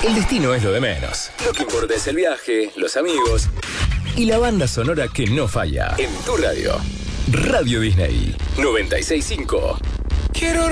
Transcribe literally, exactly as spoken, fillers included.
El destino es lo de menos. Lo que importa es el viaje, los amigos y la banda sonora que no falla. En tu radio. Radio Disney noventa y seis punto cinco. Quiero